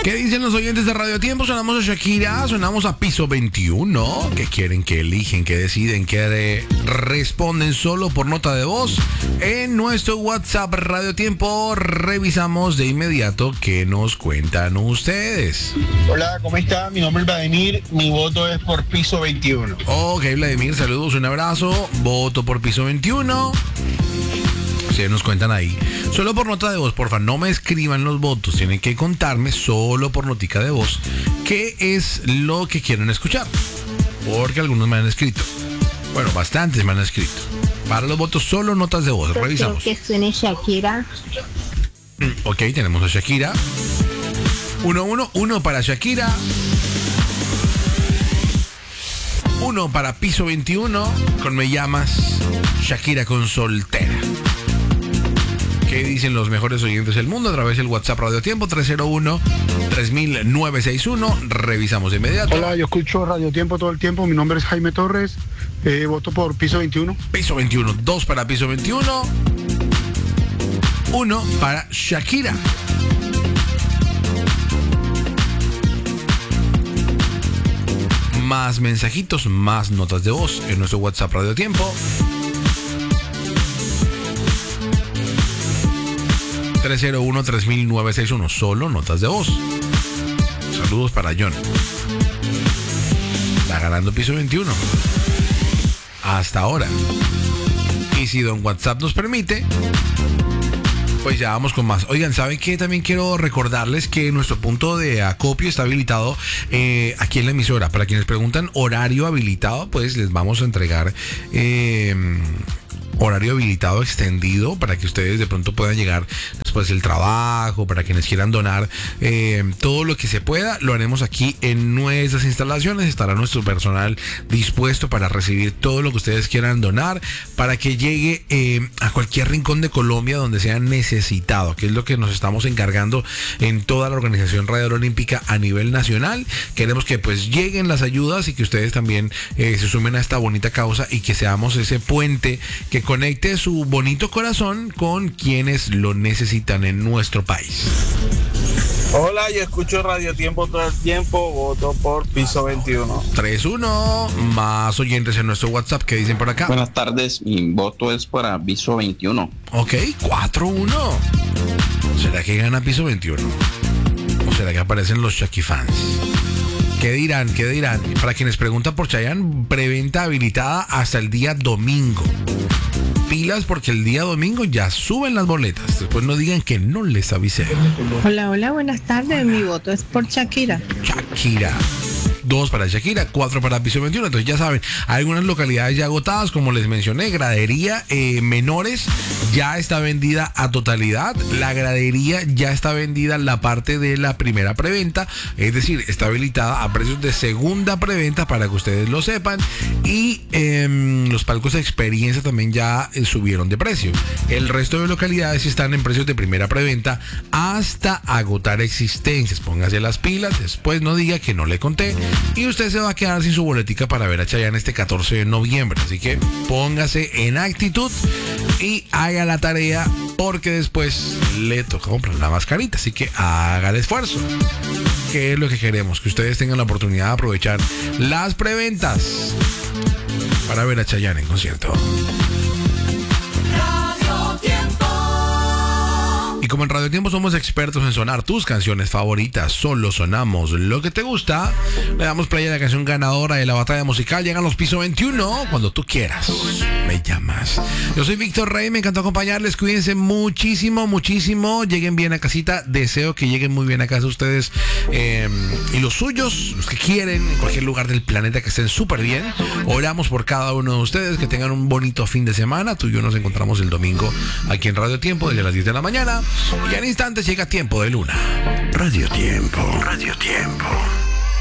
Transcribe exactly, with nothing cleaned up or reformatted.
¿Qué dicen los oyentes de Radio Tiempo? Sonamos a Shakira, sonamos a Piso veintiuno. ¿Qué quieren? ¿Qué eligen? ¿Qué deciden? ¿Qué de... responden solo por nota de voz? En nuestro WhatsApp Radio Tiempo revisamos de inmediato qué nos cuentan ustedes. Hola, ¿cómo está? Mi nombre es Vladimir, mi voto es por Piso veintiuno. Ok, Vladimir, saludos, un abrazo. Voto por Piso veintiuno. Ustedes nos cuentan ahí. Solo por nota de voz, porfa, no me escriban los votos. Tienen que contarme solo por notica de voz qué es lo que quieren escuchar. Porque algunos me han escrito. Bueno, bastantes me han escrito. Para los votos, solo notas de voz. Revisamos. Que suene Shakira. Ok, tenemos a Shakira. Uno, uno, uno para Shakira. Uno para Piso veintiuno. Con Me Llamas. Shakira con Soltera. ¿Qué dicen los mejores oyentes del mundo? A través del WhatsApp Radio Tiempo tres cero uno, tres mil novecientos sesenta y uno. Revisamos de inmediato. Hola, yo escucho Radio Tiempo todo el tiempo. Mi nombre es Jaime Torres. Eh, voto por Piso veintiuno. Piso veintiuno. Dos para Piso veintiuno. Uno para Shakira. Más mensajitos, más notas de voz en nuestro WhatsApp Radio Tiempo. tres cero uno, tres mil novecientos sesenta y uno. Solo notas de voz. Saludos para John. Está ganando Piso veintiuno. Hasta ahora. Y si don WhatsApp nos permite, pues ya vamos con más. Oigan, ¿saben qué? También quiero recordarles que nuestro punto de acopio está habilitado eh, aquí en la emisora. Para quienes preguntan horario habilitado, pues les vamos a entregar... Eh, horario habilitado extendido para que ustedes de pronto puedan llegar después del trabajo, para quienes quieran donar eh, todo lo que se pueda, lo haremos aquí en nuestras instalaciones. Estará nuestro personal dispuesto para recibir todo lo que ustedes quieran donar, para que llegue eh, a cualquier rincón de Colombia donde sea necesitado, que es lo que nos estamos encargando en toda la organización Radial Olímpica a nivel nacional. Queremos que pues lleguen las ayudas y que ustedes también eh, se sumen a esta bonita causa y que seamos ese puente que conecte su bonito corazón con quienes lo necesitan en nuestro país. Hola, yo escucho Radio Tiempo todo el tiempo, voto por Piso veintiuno. tres uno, más oyentes en nuestro WhatsApp, ¿qué dicen por acá? Buenas tardes, mi voto es para Piso veintiuno. Ok, cuatro uno. ¿Será que gana Piso veintiuno? ¿O será que aparecen los Shaki fans? ¿Qué dirán? ¿Qué dirán? Para quienes preguntan por Chayanne, preventa habilitada hasta el día domingo. Pilas porque el día domingo ya suben las boletas. Después no digan que no les avisé. Hola, hola, buenas tardes. Mi voto es por Shakira. Shakira. Dos para Shakira, cuatro para Piso veintiuno. Entonces ya saben, hay algunas localidades ya agotadas, como les mencioné. Gradería eh, menores ya está vendida a totalidad. La gradería ya está vendida la parte de la primera preventa, es decir, está habilitada a precios de segunda preventa para que ustedes lo sepan. Y eh, los palcos de experiencia también ya eh, subieron de precio. El resto de localidades están en precios de primera preventa hasta agotar existencias. Póngase las pilas, después no diga que no le conté. Y usted se va a quedar sin su boletica para ver a Chayanne este catorce de noviembre. Así que póngase en actitud y haga la tarea, porque después le toca comprar la mascarita. Así que haga el esfuerzo. ¿Qué es lo que queremos? Que ustedes tengan la oportunidad de aprovechar las preventas para ver a Chayanne en concierto. Y como en Radio Tiempo somos expertos en sonar tus canciones favoritas, solo sonamos lo que te gusta, le damos play a la canción ganadora de la batalla musical. Llegan los Piso veintiuno, cuando tú quieras. Me llamas. Yo soy Víctor Rey, me encantó acompañarles. Cuídense muchísimo, muchísimo. Lleguen bien a casita. Deseo que lleguen muy bien a casa ustedes eh, y los suyos, los que quieren, en cualquier lugar del planeta, que estén súper bien. Oramos por cada uno de ustedes, que tengan un bonito fin de semana. Tú y yo nos encontramos el domingo aquí en Radio Tiempo desde las diez de la mañana. Y en instantes llega Tiempo de Luna. Radio Tiempo, Radio Tiempo.